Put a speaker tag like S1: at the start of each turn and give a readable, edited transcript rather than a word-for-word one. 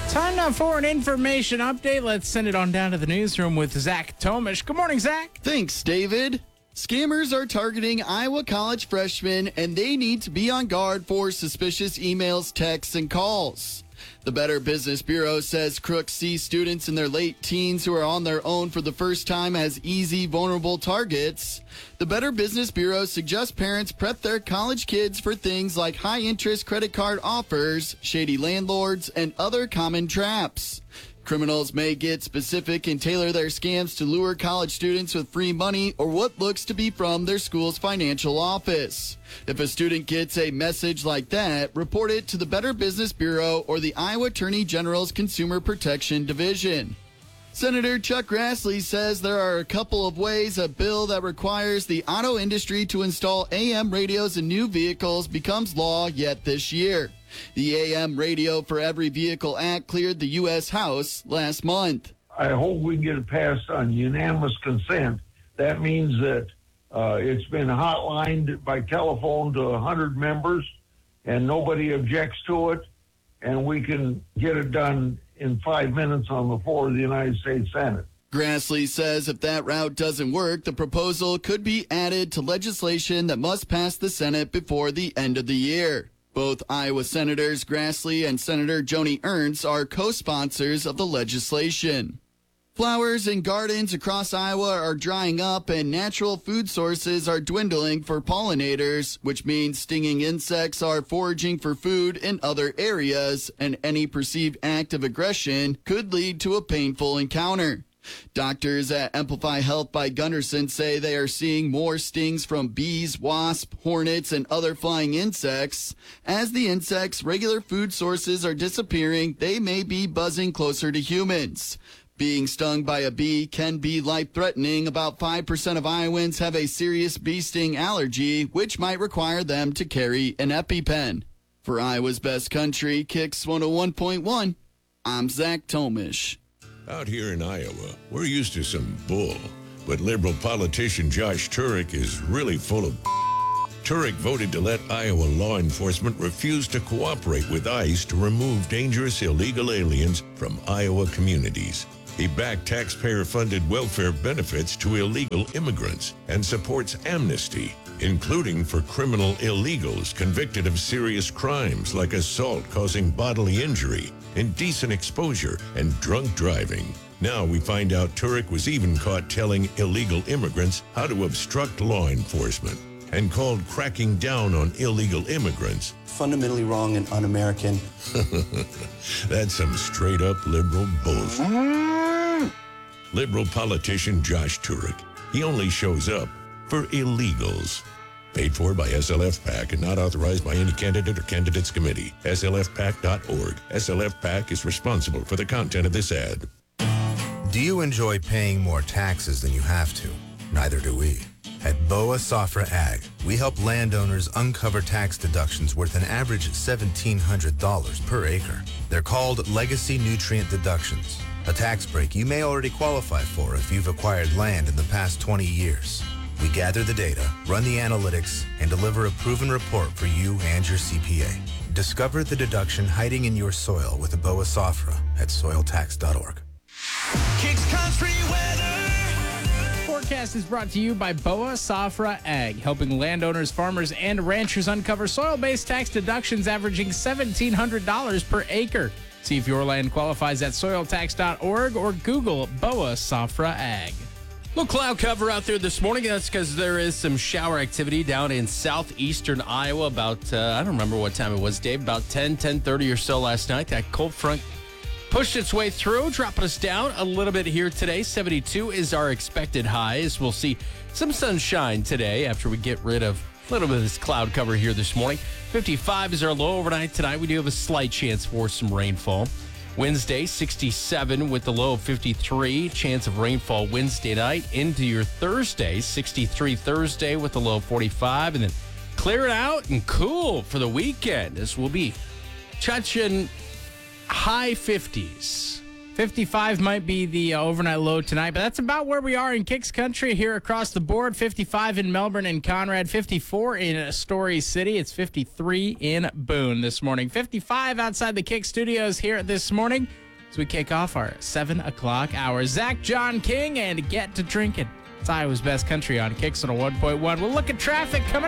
S1: Time now for an information update. Let's send it on down to the newsroom with Zach Tomish. Good morning, Zach.
S2: Thanks, David. Scammers are targeting Iowa college freshmen, and they need to be on guard for suspicious emails, texts, and calls. The Better Business Bureau says crooks see students in their late teens who are on their own for the first time as easy, vulnerable targets. The Better Business Bureau suggests parents prep their college kids for things like high-interest credit card offers, shady landlords, and other common traps. Criminals may get specific and tailor their scams to lure college students with free money or what looks to be from their school's financial office. If a student gets a message like that, report it to the Better Business Bureau or the Iowa Attorney General's Consumer Protection Division. Senator Chuck Grassley says there are a couple of ways a bill that requires the auto industry to install AM radios in new vehicles becomes law yet this year. The AM Radio for Every Vehicle Act cleared the U.S. House last month.
S3: I hope we can get it passed on unanimous consent. That means that it's been hotlined by telephone to 100 members, and nobody objects to it, and we can get it done in 5 minutes on the floor of the United States Senate.
S2: Grassley says if that route doesn't work, the proposal could be added to legislation that must pass the Senate before the end of the year. Both Iowa Senators Grassley and Senator Joni Ernst are co-sponsors of the legislation. Flowers and gardens across Iowa are drying up and natural food sources are dwindling for pollinators, which means stinging insects are foraging for food in other areas, and any perceived act of aggression could lead to a painful encounter. Doctors at Amplify Health by Gunderson say they are seeing more stings from bees, wasps, hornets, and other flying insects. As the insects' regular food sources are disappearing, they may be buzzing closer to humans. Being stung by a bee can be life-threatening. About 5% of Iowans have a serious bee sting allergy, which might require them to carry an EpiPen. For Iowa's Best Country, Kicks 101.1, I'm Zach Tomish.
S4: Out here in Iowa, we're used to some bull, but liberal politician Josh Turek is really full of Turek voted to let Iowa law enforcement refuse to cooperate with ICE to remove dangerous illegal aliens from Iowa communities. He backed taxpayer-funded welfare benefits to illegal immigrants and supports amnesty, including for criminal illegals convicted of serious crimes like assault causing bodily injury, indecent exposure, and drunk driving. Now we find out Turek was even caught telling illegal immigrants how to obstruct law enforcement and called cracking down on illegal immigrants
S5: fundamentally wrong and un-American.
S4: That's some straight-up liberal bullshit. Liberal politician Josh Turek. He only shows up for illegals. Paid for by SLF PAC and not authorized by any candidate or candidates committee. SLFPAC.org. SLF PAC is responsible for the content of this ad.
S6: Do you enjoy paying more taxes than you have to? Neither do we. At BOA Safra Ag, we help landowners uncover tax deductions worth an average $1,700 per acre. They're called legacy nutrient deductions, a tax break you may already qualify for if you've acquired land in the past 20 years. We gather the data, run the analytics, and deliver a proven report for you and your CPA. Discover the deduction hiding in your soil with a BOA Safra at soiltax.org.
S7: Kicks Country Weather.
S1: Forecast is brought to you by BOA Safra Ag, helping landowners, farmers, and ranchers uncover soil-based tax deductions averaging $1,700 per acre. See if your land qualifies at soiltax.org or Google BOA Safra Ag.
S7: Little cloud cover out there this morning. That's because there is some shower activity down in southeastern Iowa about, I don't remember what time it was, Dave, about 10:30 or so last night. That cold front pushed its way through, dropping us down a little bit here today. 72 is our expected highs. We'll see some sunshine today after we get rid of a little bit of this cloud cover here this morning. 55 is our low overnight tonight. We do have a slight chance for some rainfall. Wednesday, 67 with the low of 53. Chance of rainfall Wednesday night into your Thursday. 63 Thursday with the low of 45. And then clear it out and cool for the weekend as we'll be touching high 50s
S1: 55 might be the overnight low tonight, but that's about where we are in Kicks Country here across the board. 55 in Melbourne and Conrad, 54 in Story City. It's 53 in Boone this morning. 55 outside the Kicks studios here this morning as we kick off our 7 o'clock hour. Zach, John King, and Get to Drinking. It's Iowa's Best Country on Kicks on a 1.1. We'll look at traffic coming up.